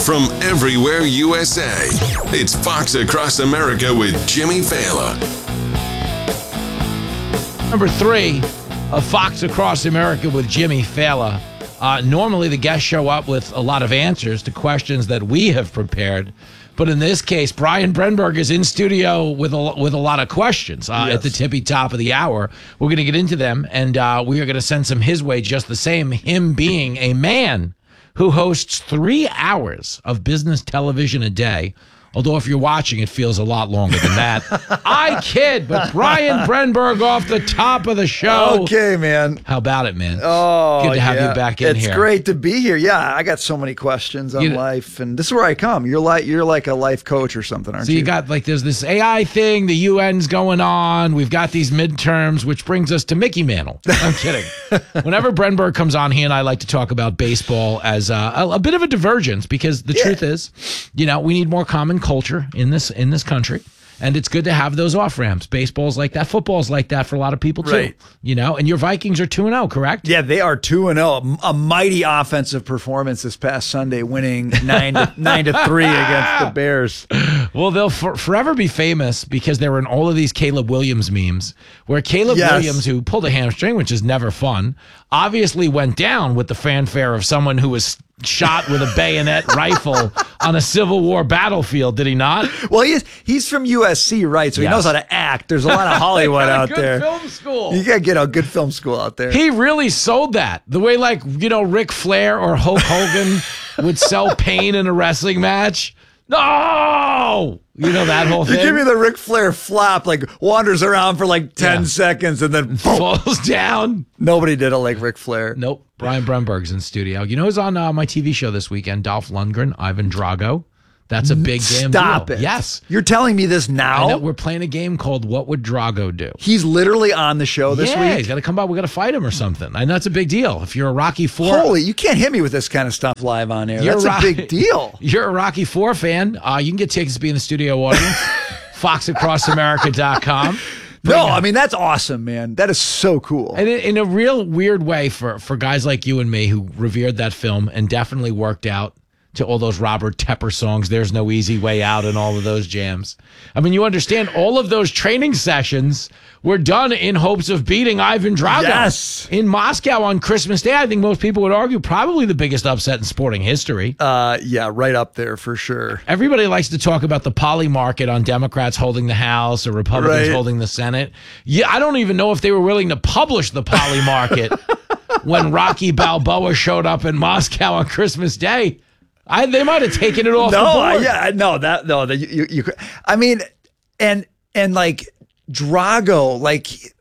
from everywhere USA. It's Fox Across America with Jimmy Failla. Number 3 of Fox Across America with Jimmy Failla. Normally the guests show up with a lot of answers to questions that we have prepared. But in this case, Brian Brenberg is in studio with a lot of questions at the tippy top of the hour. We're going to get into them, and we are going to send some his way just the same, him being a man who hosts 3 hours of business television a day. Although if you're watching, it feels a lot longer than that. I kid, but Brian Brenberg off the top of the show. Okay, man. How about it, man? Oh, good to have you back in here. It's great to be here. Yeah, I got so many questions on life, and this is where I come. You're like a life coach or something, aren't you? So you got there's this AI thing, the UN's going on. We've got these midterms, which brings us to Mickey Mantle. I'm kidding. Whenever Brenberg comes on, he and I like to talk about baseball as a bit of a divergence, because the truth is, we need more common culture in this country, and it's good to have those off ramps. Baseball's like that, football's like that for a lot of people too. Right. And your Vikings are 2-0, correct? Yeah, they are 2-0. A mighty offensive performance this past Sunday, winning 9-3 against the Bears. Well, they'll forever be famous because they were in all of these Caleb Williams memes, where Caleb Williams, who pulled a hamstring, which is never fun, obviously went down with the fanfare of someone who was shot with a bayonet rifle on a Civil War battlefield, did he not? Well, he's from USC, right? So he knows how to act. There's a lot of Hollywood out there. Film school. You gotta get a good film school out there. He really sold that. The way, Ric Flair or Hulk Hogan would sell pain in a wrestling match. No! That whole thing? You give me the Ric Flair flop, wanders around for 10 seconds and then falls down. Nobody did it like Ric Flair. Nope. Brian Brenberg's in studio. Who's on my TV show this weekend? Dolph Lundgren, Ivan Drago. That's a big damn deal. Stop it. Yes. You're telling me this now? I know. We're playing a game called What Would Drago Do? He's literally on the show this week? Yeah, he's got to come by. We got to fight him or something. I know it's a big deal. If you're a Rocky IV... Holy, you can't hit me with this kind of stuff live on air. That's a big deal. You're a Rocky IV fan. You can get tickets to be in the studio audience. FoxAcrossAmerica.com. That's awesome, man. That is so cool. And in a real weird way for guys like you and me who revered that film and definitely worked out to all those Robert Tepper songs, There's No Easy Way Out, and all of those jams. You understand all of those training sessions were done in hopes of beating Ivan Drago. Yes. In Moscow on Christmas Day. I think most people would argue probably the biggest upset in sporting history. Yeah, right up there for sure. Everybody likes to talk about the poly market on Democrats holding the House or Republicans holding the Senate. Yeah, I don't even know if they were willing to publish the poly market when Rocky Balboa showed up in Moscow on Christmas Day. They might have taken it off the board. Drago,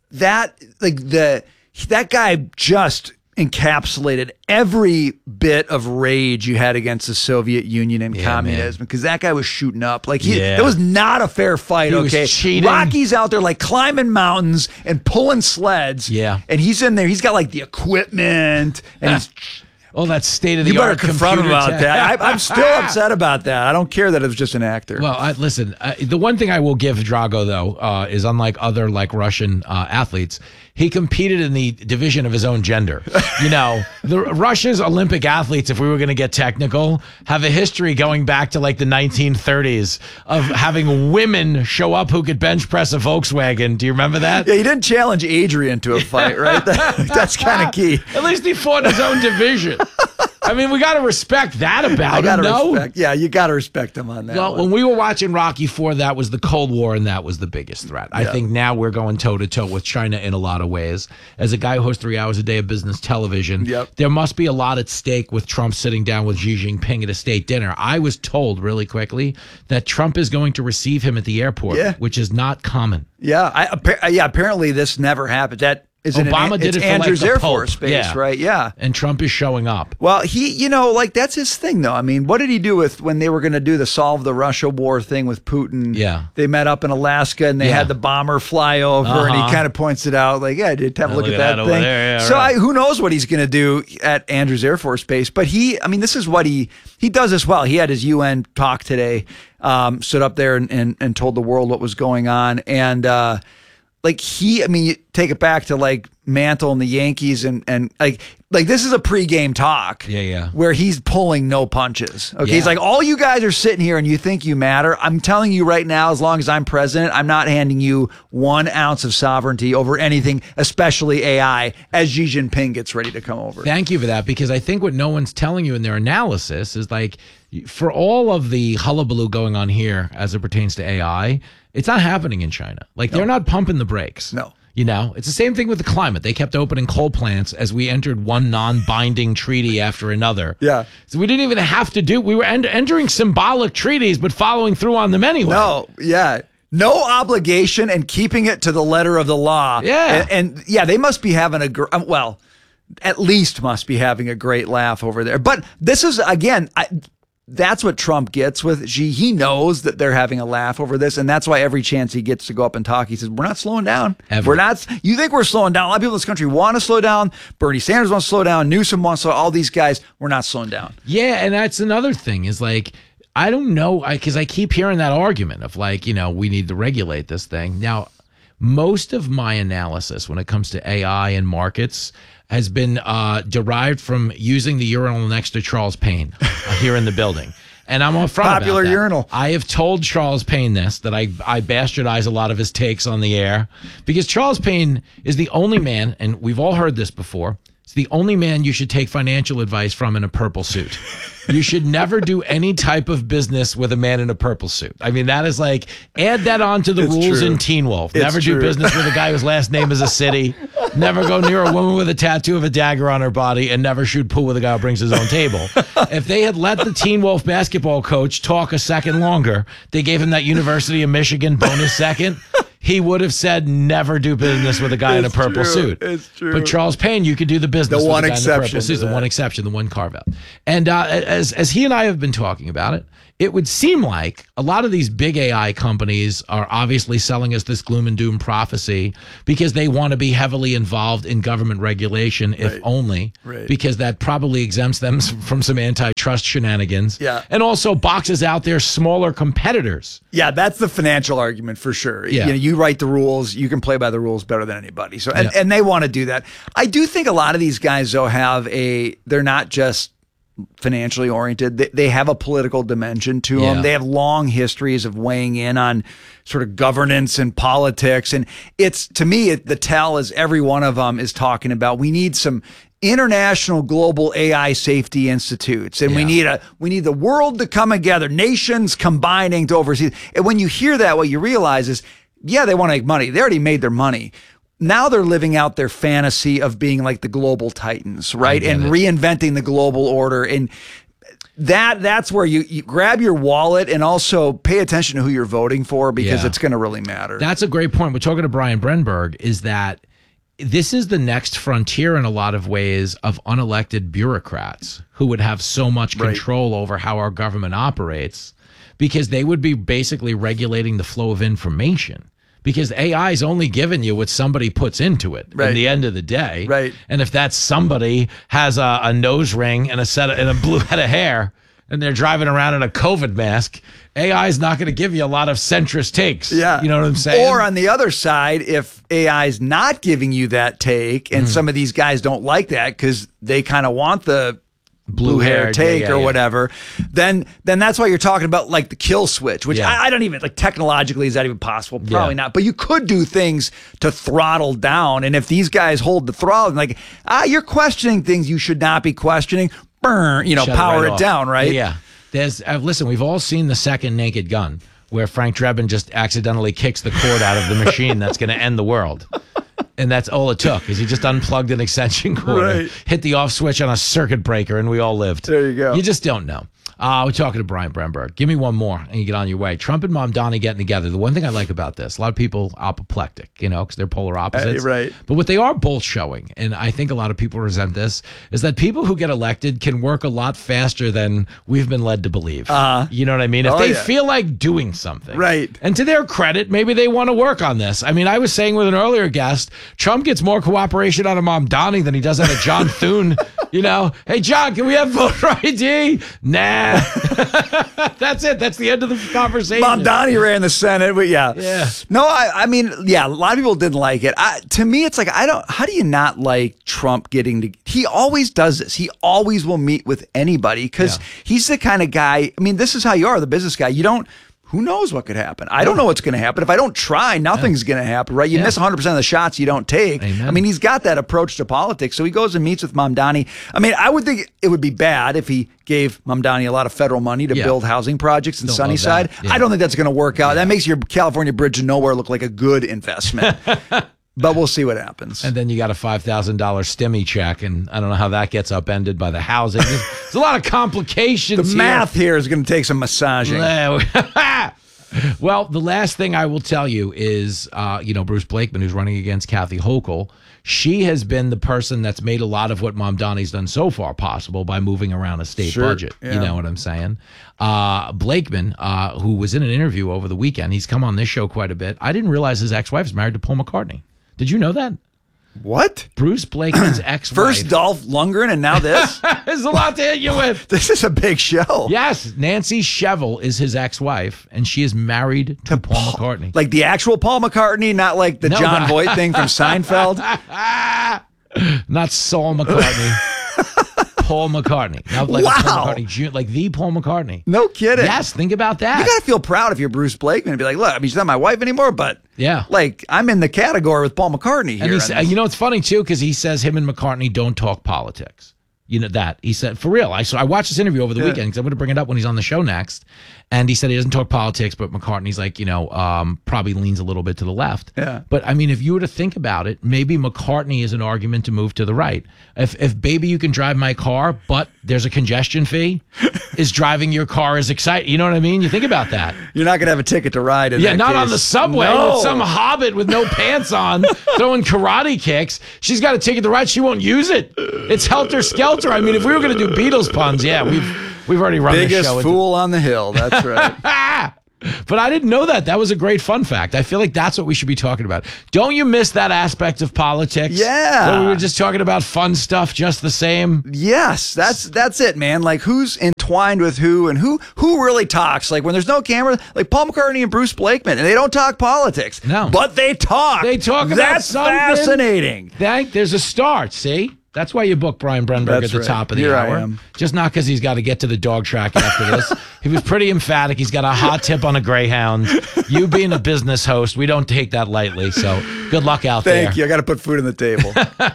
that guy just encapsulated every bit of rage you had against the Soviet Union and communism, because that guy was shooting up. That was not a fair fight, he was cheating. Rocky's out there climbing mountains and pulling sleds. Yeah. And he's in there. He's got the equipment and he's... Oh, that's state-of-the-art. You better confront him about that. I'm still upset about that. I don't care that it was just an actor. Well, listen, the one thing I will give Drago, though, is unlike other Russian athletes, he competed in the division of his own gender. Russia's Olympic athletes, if we were going to get technical, have a history going back to the 1930s of having women show up who could bench press a Volkswagen. Do you remember that? Yeah, he didn't challenge Adrian to a fight, right? That's kind of key. At least he fought in his own division. We got to respect that about him, no? Yeah, you got to respect him on that. Well, when we were watching Rocky IV, that was the Cold War, and that was the biggest threat. I think now we're going toe-to-toe with China in a lot of ways. As a guy who hosts 3 hours a day of business television, there must be a lot at stake with Trump sitting down with Xi Jinping at a state dinner. I was told really quickly that Trump is going to receive him at the airport, which is not common. Yeah, apparently this never happened. Obama did it for Andrews the Air Pope. Force Base, right? Yeah. And Trump is showing up. Well, he, that's his thing, though. What did he do when they were going to do the Solve the Russia War thing with Putin? Yeah. They met up in Alaska and they had the bomber fly over and he kind of points it out did have a look at that thing. There, yeah, who knows what he's going to do at Andrews Air Force Base. But this is what he does this well. He had his UN talk today, stood up there and told the world what was going on. And, you take it back to Mantle and the Yankees and like this is a pregame talk. Yeah. Where he's pulling no punches. Okay. Yeah. He's like, all you guys are sitting here and you think you matter. I'm telling you right now, as long as I'm president, I'm not handing you 1 ounce of sovereignty over anything, especially AI, as Xi Jinping gets ready to come over. Thank you for that, because I think what no one's telling you in their analysis is like, for all of the hullabaloo going on here as it pertains to AI, it's not happening in China. Like, they're not pumping the brakes. No. You know, it's the same thing with the climate. They kept opening coal plants as we entered one non-binding treaty after another. Yeah. So we didn't even have to we were entering symbolic treaties, but following through on them anyway. No, yeah. No obligation and keeping it to the letter of the law. Yeah. And yeah, they must be having at least must be having a great laugh over there. But this is, again, that's what Trump gets with Xi. He knows that they're having a laugh over this, and that's why every chance he gets to go up and talk, he says, we're not slowing down. Ever. We're not. You think we're slowing down? A lot of people in this country want to slow down. Bernie Sanders wants to slow down. Newsom wants to slow down. All these guys, we're not slowing down. Yeah, and that's another thing is like, I don't know, because I keep hearing that argument of like, you know, we need to regulate this thing. Now, most of my analysis when it comes to AI and markets has been derived from using the urinal next to Charles Payne here in the building. And I'm upfront Popular about that. urinal. I have told Charles Payne this, that I bastardize a lot of his takes on the air, because Charles Payne is the only man, and we've all heard this before, it's the only man you should take financial advice from in a purple suit. You should never do any type of business with a man in a purple suit. I mean, that is like, add that on to the It's rules true. in Teen Wolf. It's Never true. do business with a guy whose last name is a city. Never go near a woman with a tattoo of a dagger on her body, and never shoot pool with a guy who brings his own table. If they had let the Teen Wolf basketball coach talk a second longer, they gave him that University of Michigan bonus second, he would have said, never do business with a guy in a purple suit. It's true. But Charles Payne, you could do the business The with one a guy in the purple exception suit. to The that. one exception, the one carve out. And as he and I have been talking about it, it would seem like a lot of these big AI companies are obviously selling us this gloom and doom prophecy because they want to be heavily involved in government regulation, if only, because that probably exempts them from some antitrust shenanigans. Yeah. And also boxes out their smaller competitors. Yeah, that's the financial argument for sure. Yeah. You know, you write the rules, you can play by the rules better than anybody. So, Yeah. and they want to do that. I do think a lot of these guys, though, they're not just financially oriented. They have a political dimension to them. Yeah. They have long histories of weighing in on sort of governance and politics. And it's, to me, the tell is every one of them is talking about, we need some international global AI safety institutes, and we need the world to come together, nations combining to oversee. And when you hear that, what you realize is, yeah, they want to make money. They already made their money. Now they're living out their fantasy of being like the global titans, right? And reinventing the global order. And that's where you grab your wallet and also pay attention to who you're voting for, because it's going to really matter. That's a great point. We're talking to Brian Brenberg, is that this is the next frontier in a lot of ways of unelected bureaucrats who would have so much control over how our government operates, because they would be basically regulating the flow of information. Because AI is only giving you what somebody puts into it at the end of the day. Right. And if that somebody has a nose ring and a blue head of hair, and they're driving around in a COVID mask, AI is not going to give you a lot of centrist takes. Yeah. You know what I'm saying? Or on the other side, if AI is not giving you that take, and some of these guys don't like that because they kind of want the blue hair take or whatever, then that's why you're talking about like the kill switch, which I don't even, like, technologically, is that even possible? Probably not. But you could do things to throttle down. And if these guys hold the throttle, like, you're questioning things you should not be questioning, burn, Shut power right it off. down, right? Yeah. There's listen, we've all seen the second Naked Gun, where Frank Drebin just accidentally kicks the cord out of the machine that's going to end the world. And that's all it took, is he just unplugged an extension cord, and hit the off switch on a circuit breaker, and we all lived. There you go. You just don't know. We're talking to Brian Brenberg. Give me one more, and you get on your way. Trump and Mamdani getting together. The one thing I like about this, a lot of people apoplectic, because they're polar opposites. Right. But what they are both showing, and I think a lot of people resent this, is that people who get elected can work a lot faster than we've been led to believe. You know what I mean? If they feel like doing something. Right. And to their credit, maybe they want to work on this. I mean, I was saying with an earlier guest, Trump gets more cooperation out of Mamdani than he does out of John Thune You know, hey, John, can we have voter ID? Nah. That's it. That's the end of the conversation. Mamdani ran the Senate, but yeah. Yeah. No, I mean, yeah, a lot of people didn't like it. To me, it's like, how do you not like Trump getting to, he always does this. He always will meet with anybody because he's the kind of guy, I mean, this is how you are, the business guy. You don't, who knows what could happen? I don't know what's going to happen. If I don't try, nothing's going to happen, right? You miss 100% of the shots you don't take. Amen. I mean, he's got that approach to politics. So he goes and meets with Mamdani. I mean, I would think it would be bad if he gave Mamdani a lot of federal money to build housing projects in Sunnyside. I don't think that's going to work out. That makes your California Bridge to Nowhere look like a good investment. But we'll see what happens. And then you got a $5,000 stimmy check, and I don't know how that gets upended by the housing. There's a lot of complications. The math here is going to take some massaging. Well, the last thing I will tell you is, Bruce Blakeman, who's running against Kathy Hochul, she has been the person that's made a lot of what Mamdani's done so far possible by moving around a state budget. Yeah. You know what I'm saying? Blakeman, who was in an interview over the weekend, he's come on this show quite a bit. I didn't realize his ex-wife is married to Paul McCartney. Did you know that? What? Bruce Blakeman's ex-wife. First Dolph Lundgren and now this? There's a lot to hit you with. This is a big show. Yes. Nancy Shevell is his ex-wife, and she is married to Paul McCartney. Like the actual Paul McCartney, not like the John Voight thing from Seinfeld? Not Saul McCartney. Paul McCartney. Now, like Paul McCartney Jr., like the Paul McCartney. No kidding. Yes, think about that. You got to feel proud if you're Bruce Blakeman and be like, look, I mean, she's not my wife anymore, but like I'm in the category with Paul McCartney here. And you know, it's funny too, because he says him and McCartney don't talk politics. You know that. He said, for real. I watched this interview over the weekend because I'm going to bring it up when he's on the show next. And he said he doesn't talk politics, but McCartney's like, probably leans a little bit to the left. Yeah. But I mean, if you were to think about it, maybe McCartney is an argument to move to the right. If baby, you can drive my car, but there's a congestion fee, is driving your car is exciting. You know what I mean? You think about that. You're not going to have a ticket to ride in not case. on the subway with some hobbit with no pants on throwing karate kicks. She's got a ticket to ride. She won't use it. It's helter skelter. I mean, if we were going to do Beatles puns, we've already run this show. Biggest fool on the hill. That's right. But I didn't know that. That was a great fun fact. I feel like that's what we should be talking about. Don't you miss that aspect of politics? Yeah. Where we were just talking about fun stuff just the same? Yes, that's it, man. Like who's entwined with who and who really talks? Like when there's no camera, like Paul McCartney and Bruce Blakeman, and they don't talk politics. No. But they talk. They talk about that's something. That's fascinating. There's a start, see? That's why you book Brian Brenberg at the top of the hour. I am. Just not because he's got to get to the dog track after this. He was pretty emphatic. He's got a hot tip on a greyhound. You being a business host, we don't take that lightly. So good luck out there. Thank you. I got to put food on the table.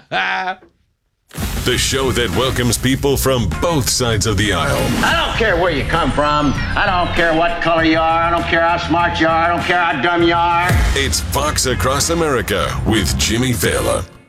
The show that welcomes people from both sides of the aisle. I don't care where you come from. I don't care what color you are. I don't care how smart you are. I don't care how dumb you are. It's Fox Across America with Jimmy Failla.